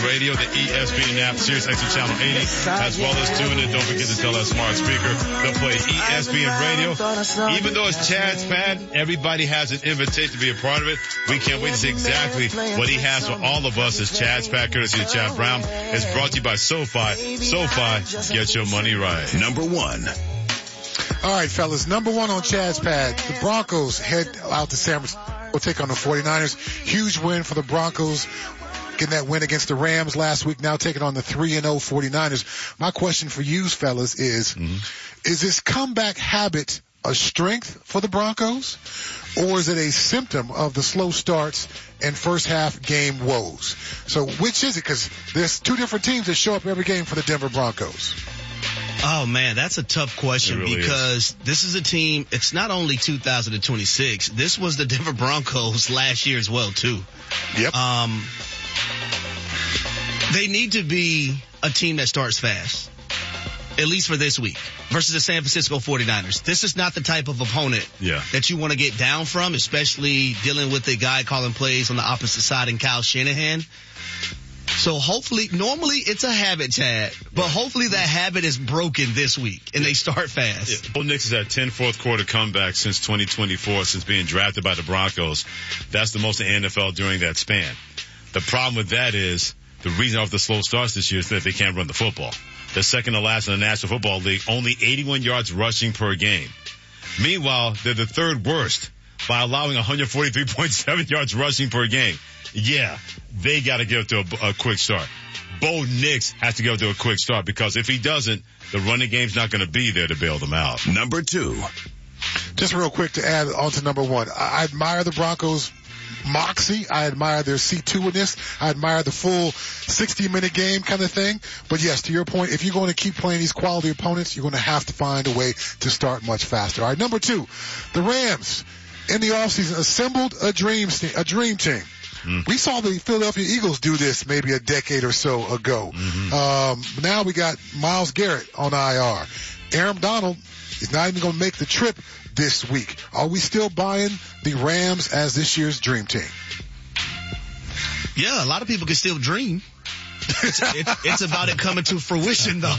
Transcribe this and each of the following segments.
Radio, the ESPN app, Sirius XM Channel 80, as well as tune in. Don't forget to tell that smart speaker to play ESPN Radio. Even though it's Chad's pad, everybody has an invitation to be a part of it. We can't wait to see exactly what he has for all of us as Chad's pad, courtesy of Chad Brown. It's brought to you by SoFi. SoFi, get your money right. Number 1. All right, fellas. Number 1 on Chad's pad. The Broncos head out to San Francisco. We'll take on the 49ers. Huge win for the Broncos. Getting that win against the Rams last week, now taking on the 3-0 49ers. My question for you fellas is this comeback habit a strength for the Broncos, or is it a symptom of the slow starts and first half game woes? So which is it? Because there's two different teams that show up every game for the Denver Broncos. Oh, man, that's a tough question really because this is a team, it's not only 2026. This was the Denver Broncos last year as well, too. Yep. They need to be a team that starts fast, at least for this week, versus the San Francisco 49ers. This is not the type of opponent that you want to get down from, especially dealing with a guy calling plays on the opposite side in Kyle Shanahan. So hopefully, normally it's a habit, Chad, but hopefully that habit is broken this week and they start fast. Yeah. Bo Nix has had 10 fourth quarter comebacks since 2024, since being drafted by the Broncos. That's the most in the NFL during that span. The problem with that is the reason of the slow starts this year is that they can't run the football. They're second to last in the National Football League, only 81 yards rushing per game. Meanwhile, they're the third worst by allowing 143.7 yards rushing per game. Yeah, they got to get up to a quick start. Bo Nix has to get up to a quick start because if he doesn't, the running game's not going to be there to bail them out. Number 2. Just real quick to add on to number 1. I admire the Broncos' moxie. I admire their C2-ness. I admire the full 60-minute game kind of thing. But yes, to your point, if you're going to keep playing these quality opponents, you're going to have to find a way to start much faster. All right, number 2, the Rams in the offseason assembled a dream team. We saw the Philadelphia Eagles do this maybe a decade or so ago. Now we got Myles Garrett on IR. Aaron Donald is not even going to make the trip this week. Are we still buying the Rams as this year's dream team? Yeah, a lot of people can still dream. It's about it coming to fruition, though.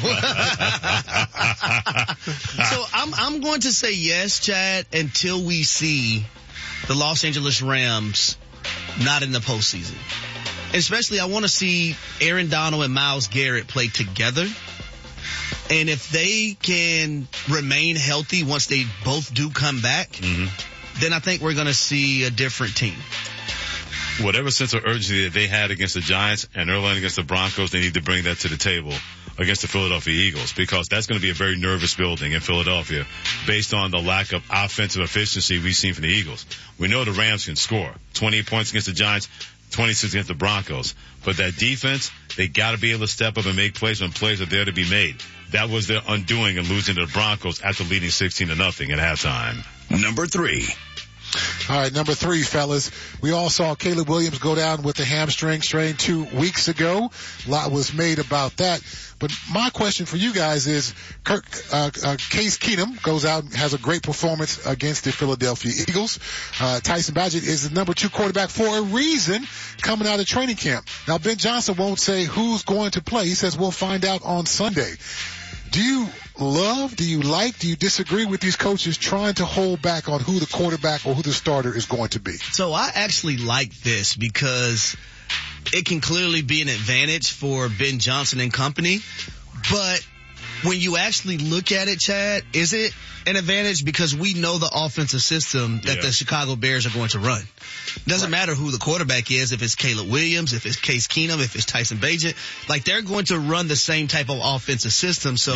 So I'm going to say yes, Chad, until we see the Los Angeles Rams not in the postseason. Especially, I want to see Aaron Donald and Myles Garrett play together. And if they can remain healthy once they both do come back, then I think we're going to see a different team. Whatever sense of urgency that they had against the Giants and early on against the Broncos, they need to bring that to the table against the Philadelphia Eagles, because that's going to be a very nervous building in Philadelphia based on the lack of offensive efficiency we've seen from the Eagles. We know the Rams can score 28 points against the Giants, 26 against the Broncos. But that defense, they got to be able to step up and make plays when plays are there to be made. That was their undoing in losing to the Broncos after leading 16-0 at halftime. Number 3. All right, number 3, fellas. We all saw Caleb Williams go down with a hamstring strain 2 weeks ago. A lot was made about that. But my question for you guys is, Case Keenum goes out and has a great performance against the Philadelphia Eagles. Tyson Bagent is the number 2 quarterback for a reason coming out of training camp. Now, Ben Johnson won't say who's going to play. He says we'll find out on Sunday. Do you disagree with these coaches trying to hold back on who the quarterback or who the starter is going to be? So I actually like this because it can clearly be an advantage for Ben Johnson and company. But when you actually look at it, Chad, is it an advantage? Because we know the offensive system that the Chicago Bears are going to run. Doesn't matter who the quarterback is, if it's Caleb Williams, if it's Case Keenum, if it's Tyson Bagent. Like, they're going to run the same type of offensive system. So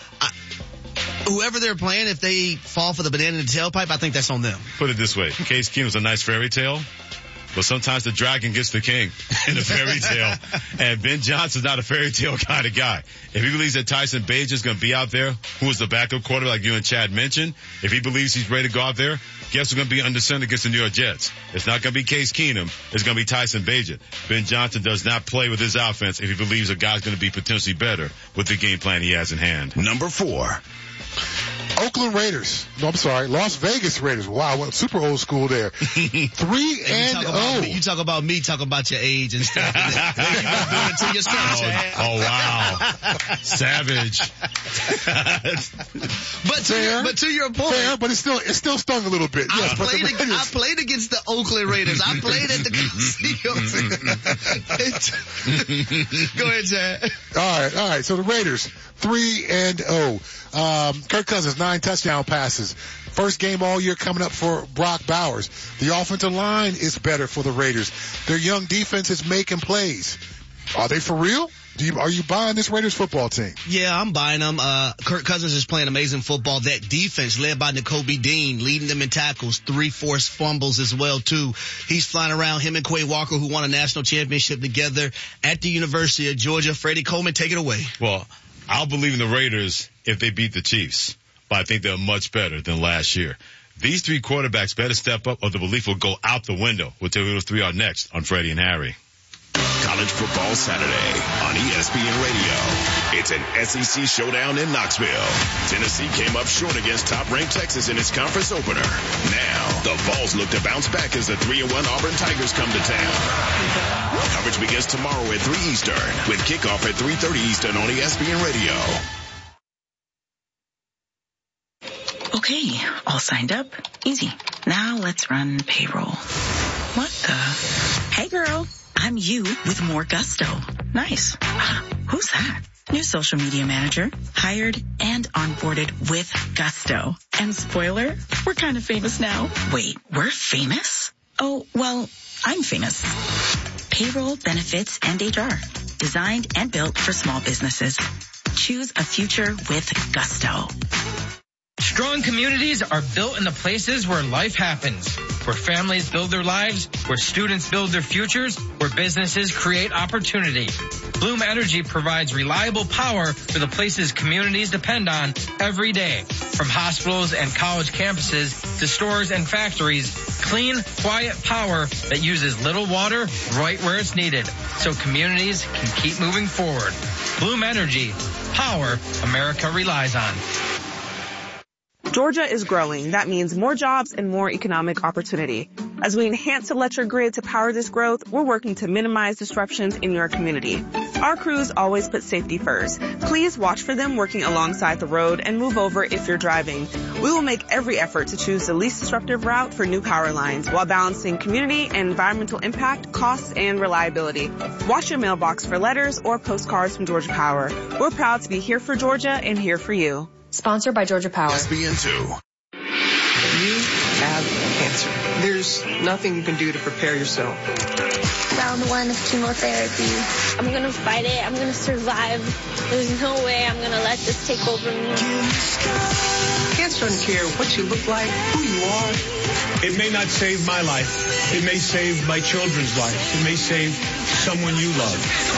whoever they're playing, if they fall for the banana in the tailpipe, I think that's on them. Put it this way. Case Keenum's a nice fairy tale, but sometimes the dragon gets the king in a fairy tale. And Ben Johnson's not a fairy tale kind of guy. If he believes that Tyson Bagent is going to be out there, who is the backup quarterback like you and Chad mentioned, if he believes he's ready to go out there, guess who's going to be under center against the New York Jets? It's not going to be Case Keenum. It's going to be Tyson Bagent. Ben Johnson does not play with his offense if he believes a guy's going to be potentially better with the game plan he has in hand. Number 4. Oakland Raiders. No, I'm sorry. Las Vegas Raiders. Wow, went super old school there. 3-0. You talk about me, talk about your age and stuff. You got to do it to yourself, Chad. Oh, wow. Savage. But to your point. Fair, but it still stung a little bit. Yes, I played against the Oakland Raiders. I played at the Casinos. Go ahead, Chad. All right. So the Raiders, 3-0. Kirk Cousins, 9 touchdown passes. First game all year coming up for Brock Bowers. The offensive line is better for the Raiders. Their young defense is making plays. Are they for real? Are you buying this Raiders football team? Yeah, I'm buying them. Kirk Cousins is playing amazing football. That defense led by Nakobe Dean, leading them in tackles, 3 forced fumbles as well, too. He's flying around, him and Quay Walker, who won a national championship together at the University of Georgia. Freddie Coleman, take it away. Well, I'll believe in the Raiders if they beat the Chiefs, but I think they're much better than last year. These 3 quarterbacks better step up or the belief will go out the window. We'll tell you those 3 are next on Freddie and Harry. College Football Saturday on ESPN Radio. It's an SEC showdown in Knoxville. Tennessee came up short against top-ranked Texas in its conference opener. Now, the Vols look to bounce back as the 3-1 Auburn Tigers come to town. Coverage begins tomorrow at 3 Eastern with kickoff at 3:30 Eastern on ESPN Radio. Okay, all signed up. Easy. Now let's run payroll. What the? Hey, girl. I'm you with more gusto. Nice. Who's that? New social media manager. Hired and onboarded with gusto. And spoiler, we're kind of famous now. Wait, we're famous? Oh, well, I'm famous. Payroll, benefits, and HR. Designed and built for small businesses. Choose a future with gusto. Strong communities are built in the places where life happens, where families build their lives, where students build their futures, where businesses create opportunity. Bloom Energy provides reliable power for the places communities depend on every day. From hospitals and college campuses to stores and factories, clean, quiet power that uses little water right where it's needed, so communities can keep moving forward. Bloom Energy, power America relies on. Georgia is growing. That means more jobs and more economic opportunity. As we enhance the electric grid to power this growth, we're working to minimize disruptions in your community. Our crews always put safety first. Please watch for them working alongside the road and move over if you're driving. We will make every effort to choose the least disruptive route for new power lines while balancing community and environmental impact, costs, and reliability. Watch your mailbox for letters or postcards from Georgia Power. We're proud to be here for Georgia and here for you. Sponsored by Georgia Power. ESPN2. You have cancer. There's nothing you can do to prepare yourself. Round 1 of chemotherapy. I'm going to fight it. I'm going to survive. There's no way I'm going to let this take over me. Cancer doesn't care what you look like, who you are. It may not save my life. It may save my children's lives. It may save someone you love.